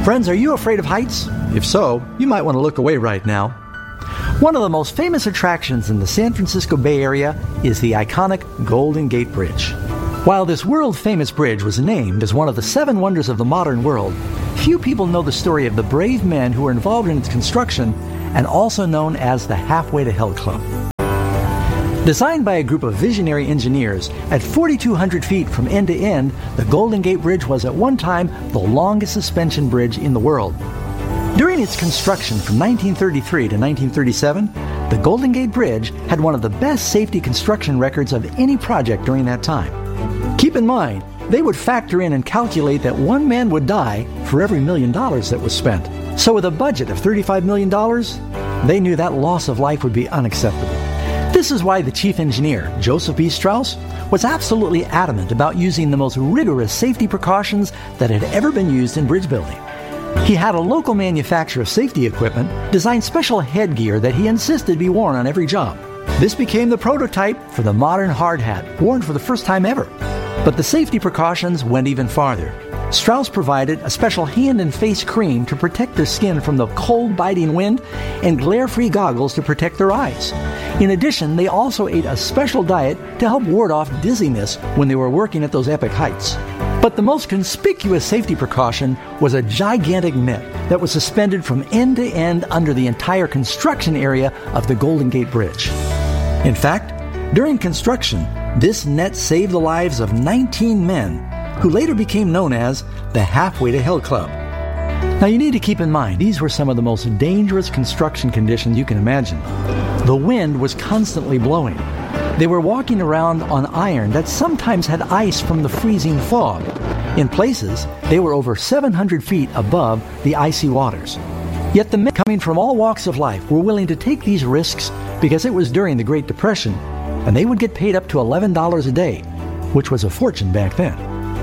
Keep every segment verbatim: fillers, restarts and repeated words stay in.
Friends, are you afraid of heights? If so, you might want to look away right now. One of the most famous attractions in the San Francisco Bay Area is the iconic Golden Gate Bridge. While this world-famous bridge was named as one of the seven wonders of the modern world, few people know the story of the brave men who were involved in its construction and also known as the Halfway to Hell Club. Designed by a group of visionary engineers, at forty-two hundred feet from end to end, the Golden Gate Bridge was at one time the longest suspension bridge in the world. During its construction from nineteen thirty-three to nineteen thirty-seven, the Golden Gate Bridge had one of the best safety construction records of any project during that time. Keep in mind, they would factor in and calculate that one man would die for every million dollars that was spent. So with a budget of thirty-five million dollars, they knew that loss of life would be unacceptable. This is why the chief engineer, Joseph B. Strauss, was absolutely adamant about using the most rigorous safety precautions that had ever been used in bridge building. He had a local manufacturer of safety equipment design special headgear that he insisted be worn on every job. This became the prototype for the modern hard hat, worn for the first time ever. But the safety precautions went even farther. Strauss provided a special hand and face cream to protect their skin from the cold, biting wind and glare-free goggles to protect their eyes. In addition, they also ate a special diet to help ward off dizziness when they were working at those epic heights. But the most conspicuous safety precaution was a gigantic net that was suspended from end to end under the entire construction area of the Golden Gate Bridge. In fact, during construction, this net saved the lives of nineteen men, who later became known as the Halfway to Hell Club. Now you need to keep in mind, these were some of the most dangerous construction conditions you can imagine. The wind was constantly blowing. They were walking around on iron that sometimes had ice from the freezing fog. In places, they were over seven hundred feet above the icy waters. Yet the men coming from all walks of life were willing to take these risks because it was during the Great Depression, and they would get paid up to eleven dollars a day, which was a fortune back then.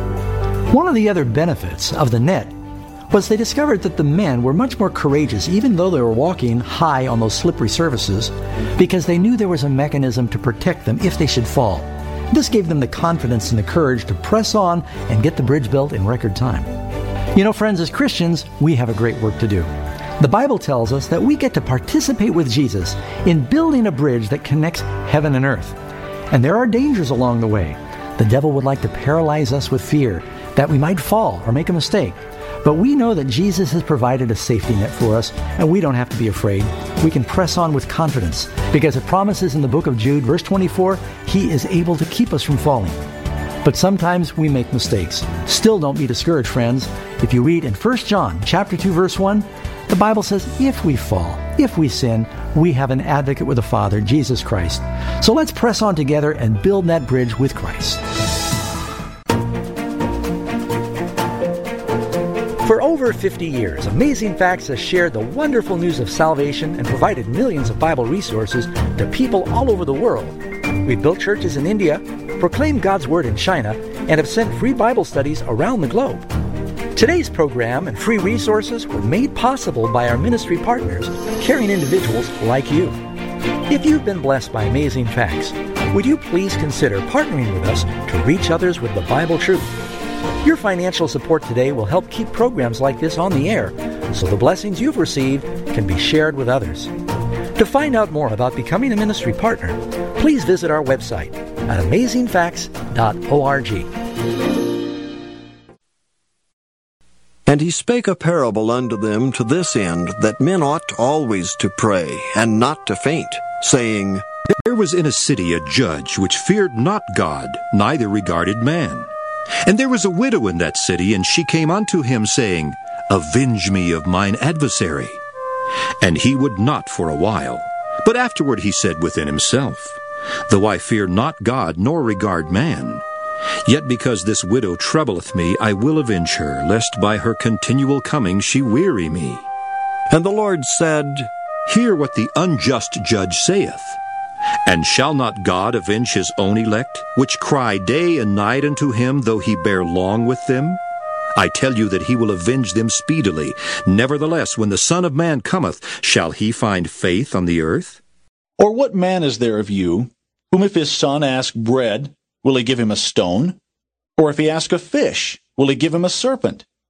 One of the other benefits of the net was they discovered that the men were much more courageous even though they were walking high on those slippery surfaces, because they knew there was a mechanism to protect them if they should fall. This gave them the confidence and the courage to press on and get the bridge built in record time. You know, friends, as Christians, we have a great work to do. The Bible tells us that we get to participate with Jesus in building a bridge that connects heaven and earth. And there are dangers along the way. The devil would like to paralyze us with fear that we might fall or make a mistake. But we know that Jesus has provided a safety net for us, and we don't have to be afraid. We can press on with confidence, because it promises in the book of Jude, verse twenty-four, He is able to keep us from falling. But sometimes we make mistakes. Still, don't be discouraged, friends. If you read in First John chapter two, verse one, the Bible says, if we fall, if we sin, we have an advocate with the Father, Jesus Christ. So let's press on together and build that bridge with Christ. For over fifty years, Amazing Facts has shared the wonderful news of salvation and provided millions of Bible resources to people all over the world. We've built churches in India, proclaimed God's Word in China, and have sent free Bible studies around the globe. Today's program and free resources were made possible by our ministry partners, caring individuals like you. If you've been blessed by Amazing Facts, would you please consider partnering with us to reach others with the Bible truth? Your financial support today will help keep programs like this on the air, so the blessings you've received can be shared with others. To find out more about becoming a ministry partner, please visit our website at amazing facts dot org. And he spake a parable unto them to this end, that men ought always to pray, and not to faint, saying, There was in a city a judge which feared not God, neither regarded man. And there was a widow in that city, and she came unto him, saying, Avenge me of mine adversary. And he would not for a while. But afterward he said within himself, Though I fear not God, nor regard man, yet because this widow troubleth me, I will avenge her, lest by her continual coming she weary me. And the Lord said, Hear what the unjust judge saith. And shall not God avenge his own elect, which cry day and night unto him, though he bear long with them? I tell you that he will avenge them speedily. Nevertheless, when the Son of Man cometh, shall he find faith on the earth? Or what man is there of you, whom if his son ask bread, will he give him a stone? Or if he ask a fish, will he give him a serpent?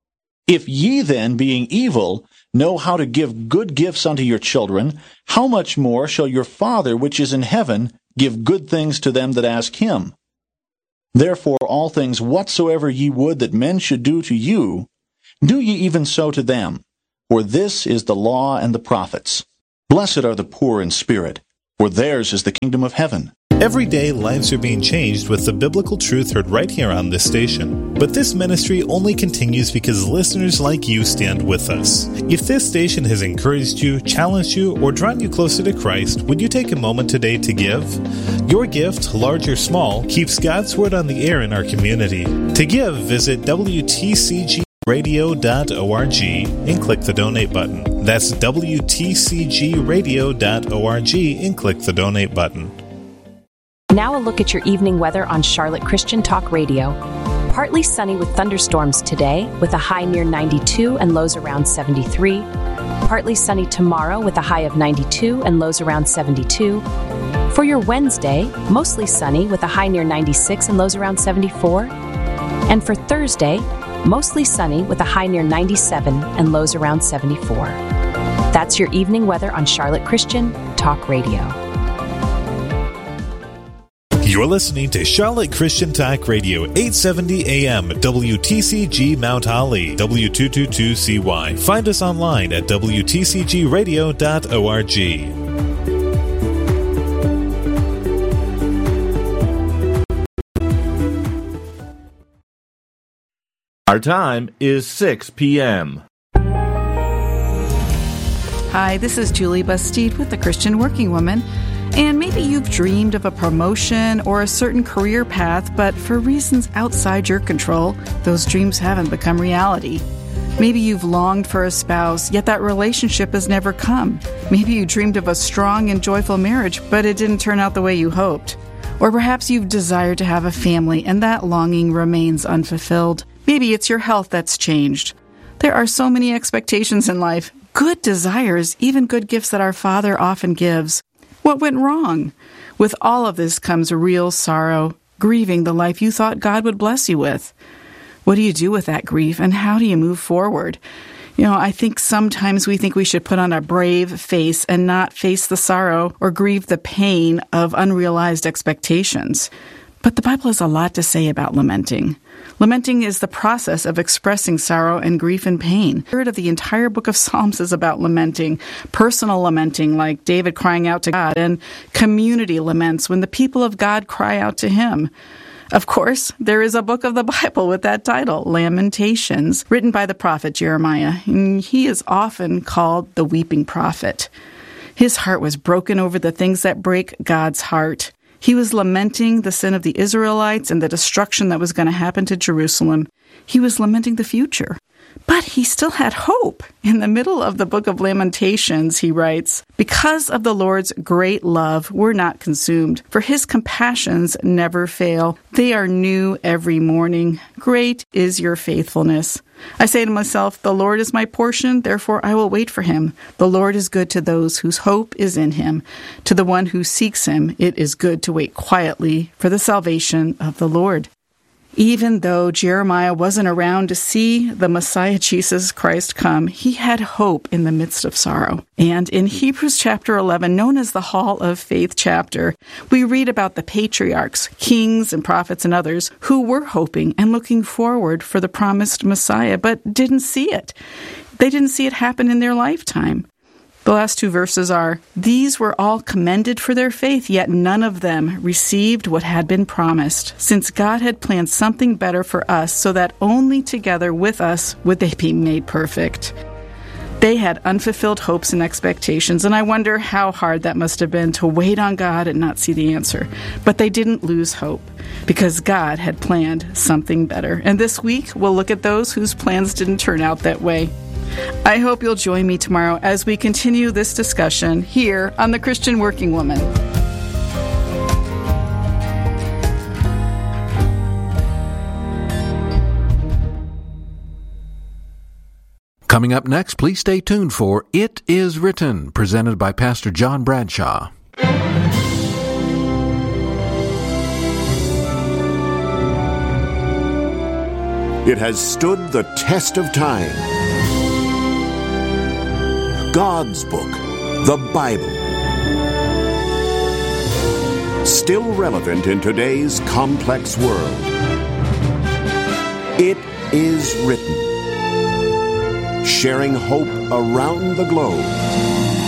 If ye then, being evil, know how to give good gifts unto your children, how much more shall your Father which is in heaven give good things to them that ask him? Therefore all things whatsoever ye would that men should do to you, do ye even so to them. For this is the law and the prophets. Blessed are the poor in spirit, for theirs is the kingdom of heaven. Every day, lives are being changed with the biblical truth heard right here on this station. But this ministry only continues because listeners like you stand with us. If this station has encouraged you, challenged you, or drawn you closer to Christ, would you take a moment today to give? Your gift, large or small, keeps God's Word on the air in our community. To give, visit W T C G radio dot org and click the donate button. That's W T C G radio dot org and click the donate button. Now a look at your evening weather on Charlotte Christian Talk Radio. Partly sunny with thunderstorms today, with a high near ninety-two and lows around seventy-three. Partly sunny tomorrow with a high of ninety-two and lows around seventy-two. For your Wednesday, mostly sunny with a high near ninety-six and lows around seventy-four. And for Thursday, mostly sunny with a high near ninety-seven and lows around seventy-four. That's your evening weather on Charlotte Christian Talk Radio. You're listening to Charlotte Christian Talk Radio, eight seventy A M, W T C G Mount Holly, W two twenty-two C Y. Find us online at W T C G radio dot org. Our time is six p.m. Hi, this is Julie Bastide with the Christian Working Woman. And maybe you've dreamed of a promotion or a certain career path, but for reasons outside your control, those dreams haven't become reality. Maybe you've longed for a spouse, yet that relationship has never come. Maybe you dreamed of a strong and joyful marriage, but it didn't turn out the way you hoped. Or perhaps you've desired to have a family, and that longing remains unfulfilled. Maybe it's your health that's changed. There are so many expectations in life, good desires, even good gifts that our Father often gives. What went wrong? With all of this comes real sorrow, grieving the life you thought God would bless you with. What do you do with that grief, and how do you move forward? You know, I think sometimes we think we should put on a brave face and not face the sorrow or grieve the pain of unrealized expectations. But the Bible has a lot to say about lamenting. Lamenting is the process of expressing sorrow and grief and pain. A third of the entire book of Psalms is about lamenting, personal lamenting like David crying out to God, and community laments when the people of God cry out to him. Of course, there is a book of the Bible with that title, Lamentations, written by the prophet Jeremiah. And he is often called the weeping prophet. His heart was broken over the things that break God's heart. He was lamenting the sin of the Israelites and the destruction that was going to happen to Jerusalem. He was lamenting the future. But he still had hope. In the middle of the book of Lamentations, he writes, "Because of the Lord's great love, we're not consumed, for his compassions never fail. They are new every morning. Great is your faithfulness. I say to myself, the Lord is my portion, therefore I will wait for him. The Lord is good to those whose hope is in him. To the one who seeks him, it is good to wait quietly for the salvation of the Lord." Even though Jeremiah wasn't around to see the Messiah Jesus Christ come, he had hope in the midst of sorrow. And in Hebrews chapter eleven, known as the Hall of Faith chapter, we read about the patriarchs, kings and prophets and others who were hoping and looking forward for the promised Messiah, but didn't see it. They didn't see it happen in their lifetime. The last two verses are, "These were all commended for their faith, yet none of them received what had been promised, since God had planned something better for us, so that only together with us would they be made perfect." They had unfulfilled hopes and expectations, and I wonder how hard that must have been to wait on God and not see the answer. But they didn't lose hope, because God had planned something better. And this week, we'll look at those whose plans didn't turn out that way. I hope you'll join me tomorrow as we continue this discussion here on The Christian Working Woman. Coming up next, please stay tuned for It Is Written, presented by Pastor John Bradshaw. It has stood the test of time. God's book, the Bible. Still relevant in today's complex world. It is written. Sharing hope around the globe.